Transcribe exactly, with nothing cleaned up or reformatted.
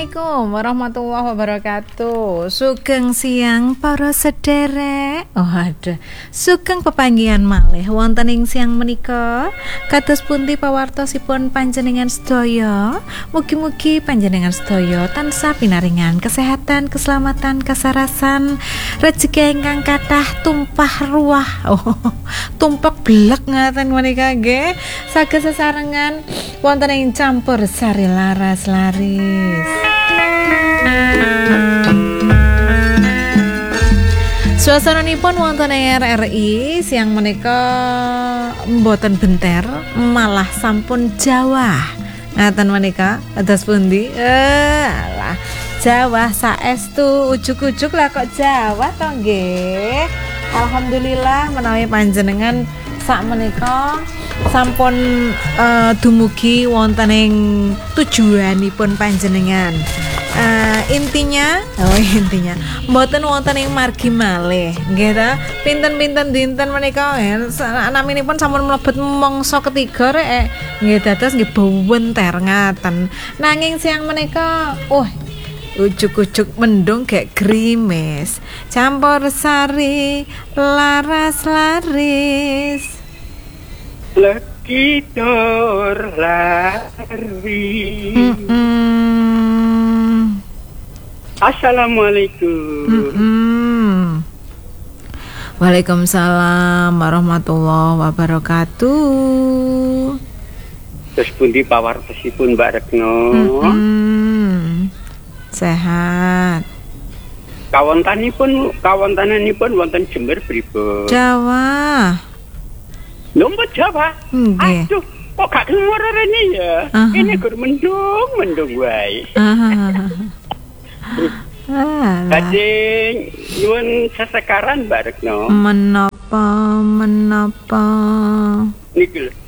Assalamualaikum warahmatullahi wabarakatuh. Sugeng siang para sederek. Oh ada sugeng pepanggihan malih wonten ing siang menika. Kados pundi pawartosipun panjenengan sedaya? Mugi-mugi panjenengan sedaya tansah pinaringan kesehatan, keselamatan, kasarasan, rejeki ingkang kathah tumpah ruah. Oh, tumpak blek ngaten menika nggih. Saged sesarengan wonten ing campur sari laras laris. Suasananipun wonten R R I siang menika mboten benter, malah sampun Jawa. Ngaten menika atas pundi? Eh, alah, Jawa saestu ujuk-ujuk lah kok Jawa to nggih. Alhamdulillah menawi panjenengan sak menika sampun uh, dumugi wonten ing tujuanipun panjenengan. Uh, intinya, oh intinya, mboten wonten ing margi malih, nggih ta? Pinten-pinten dinten menika naminipun sampun mlebet mangsa ketiga rek, nggih dados nggih bawenter ngaten. Nanging siang menika, oh ujuk-ujuk mendung gek grimis, campur sari laras laris. Lagi dor lari. Mm-mm. Assalamualaikum. Mm-mm. Waalaikumsalam warahmatullahi wabarakatuh. Terus pundi pawartosipun Mbak Retno? Mm-mm. Sehat. Kawontanipun kawontananipun wonten Jember pripun? Jawa. Lomba Jawa. Nggih. Aduh, kok gak keluar rene ya? Aha. Ini gur mendung, mendung wae. Alah. Kadang nyuwun sesekaran Mbak Retno. Menapa menapa Niki lho.